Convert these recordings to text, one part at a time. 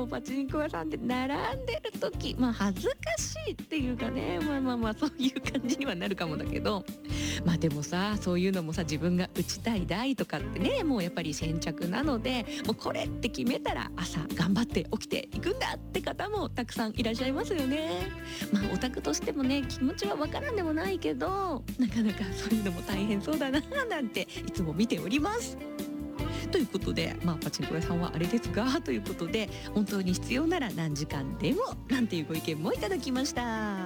パチンコ屋さんで並んでる時、恥ずかしいっていうかね、そういう感じにはなるかもだけど、でもさ、そういうのもさ、自分が打ちたい台とかってね、もうやっぱり先着なので、もうこれって決めたら朝頑張って起きていくんだって方もたくさんいらっしゃいますよね。オタクとしてもね、気持ちはわからんでもないけど、なかなかそういうのも大変そうだななんていつも見ております。ということで、パチンコ屋さんはあれですがということで、本当に必要なら何時間でもなんていうご意見もいただきました。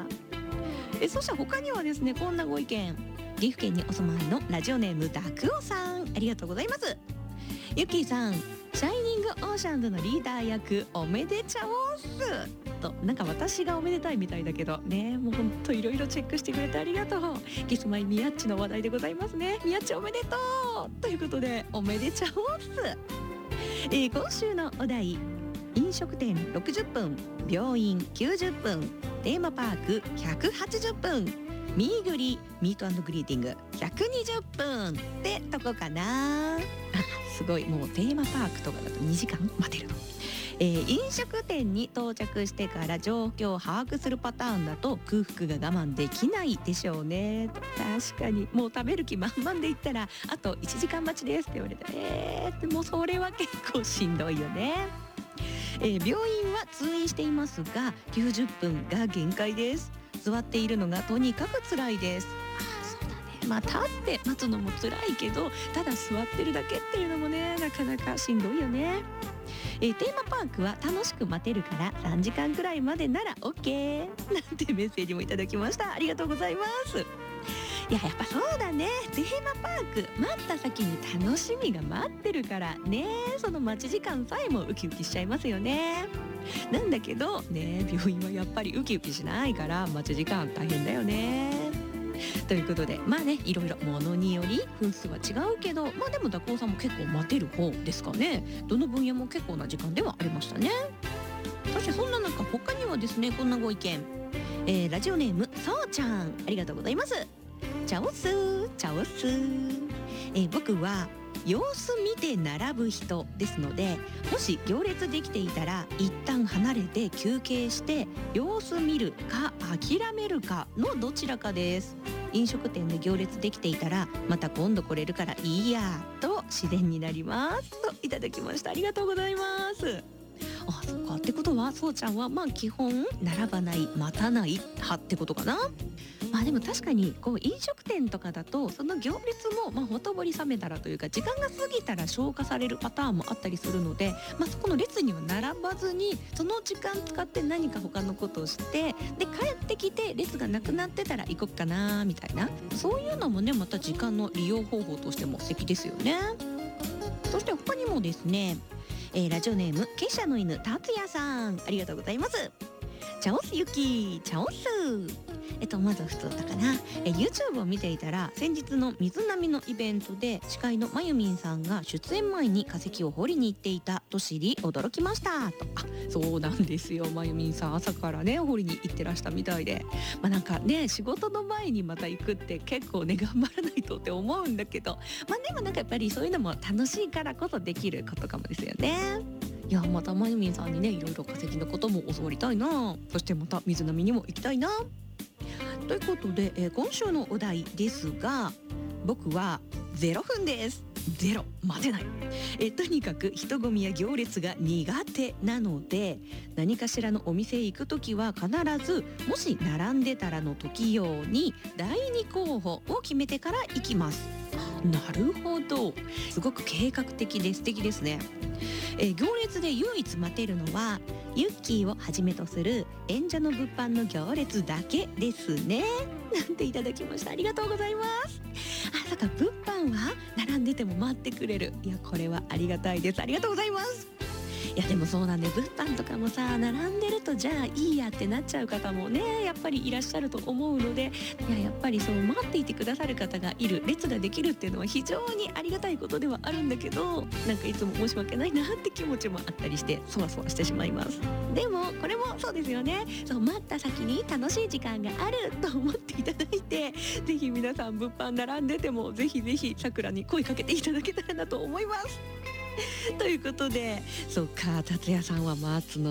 そして他にはですね、こんなご意見。岐阜県にお住まいのラジオネームダクオさん、ありがとうございます。ゆきーさん、シャイニングオーシャンズのリーダー役おめでちゃおっすと、なんか私がおめでたいみたいだけどね、もうほんといろいろチェックしてくれてありがとう。キスマイみやっちの話題でございますね。みやっちおめでとうということで、おめでちゃおっす。今週のお題、飲食店60分、病院90分、テーマパーク180分、ミーグリミート&グリーティング120分ってとこかな。すごい、もうテーマパークとかだと2時間待てるの。飲食店に到着してから状況を把握するパターンだと空腹が我慢できないでしょうね。確かに、もう食べる気満々で言ったらあと1時間待ちですって言われて、もうそれは結構しんどいよね。病院は通院していますが90分が限界です。座っているのがとにかく辛いです。そうだね、立って待つのも辛いけど、ただ座ってるだけっていうのもね、なかなかしんどいよね。テーマパークは楽しく待てるから3時間くらいまでなら OK なんてメッセージもいただきました。ありがとうございます。やっぱそうだね、テーマパーク待った先に楽しみが待ってるからね、その待ち時間さえもウキウキしちゃいますよね。なんだけどね、病院はやっぱりウキウキしないから待ち時間大変だよね。ということで、いろいろものにより分数は違うけど、でもダコウさんも結構待てる方ですかね。どの分野も結構な時間ではありましたね。そしてそんな中、他にはですね、こんなご意見。ラジオネームそうちゃん、ありがとうございます。チャオスチャオス。僕は様子見て並ぶ人ですので、もし行列できていたら一旦離れて休憩して様子見るか諦めるかのどちらかです。飲食店で行列できていたらまた今度来れるからいいやと自然になりますといただきました。ありがとうございます。そっか、ってことはそうちゃんは基本並ばない、待たない派ってことかな。でも確かにこう飲食店とかだとその行列もほとぼり冷めたらというか時間が過ぎたら消化されるパターンもあったりするので、そこの列には並ばずにその時間使って何か他のことをしてで帰ってきて列がなくなってたら行こっかなみたいな、そういうのもね、また時間の利用方法としても素敵ですよね。そして他にもですね、ラジオネーム結社の犬達也さん、ありがとうございます。チャオスユキチャオス。まず普通だかな。YouTube を見ていたら先日の水波のイベントで司会のまゆみんさんが出演前に化石を掘りに行っていたと知り驚きましたと。そうなんですよ、まゆみんさん朝からね掘りに行ってらしたみたいで、なんかね、仕事の前にまた行くって結構ね頑張らないとって思うんだけど、でもなんかやっぱりそういうのも楽しいからこそできることかもですよね。いや、またまゆみんさんにねいろいろ化石のことも教わりたいな。そしてまた水波にも行きたいな。ということで、今週のお題ですが、僕は0分です。ゼロ、待てない。とにかく人混みや行列が苦手なので、何かしらのお店へ行くときは必ずもし並んでたらの時用に第2候補を決めてから行きます。なるほど、すごく計画的で素敵ですね。行列で唯一待てるのはユッキーをはじめとする演者の物販の行列だけですねなんていただきました。ありがとうございます。そうか、物販は並んでても待ってくれる。いや、これはありがたいです。ありがとうございます。いやでもそうなんで、物販とかもさ、並んでるとじゃあいいやってなっちゃう方もねやっぱりいらっしゃると思うので、やっぱりそう待っていてくださる方がいる、列ができるっていうのは非常にありがたいことではあるんだけど、なんかいつも申し訳ないなって気持ちもあったりしてそわそわしてしまいます。でもこれもそうですよね。そう、待った先に楽しい時間があると思っていただいて、ぜひ皆さん物販並んでてもぜひぜひさくらに声かけていただけたらなと思いますということで、そうか、達也さんは待つの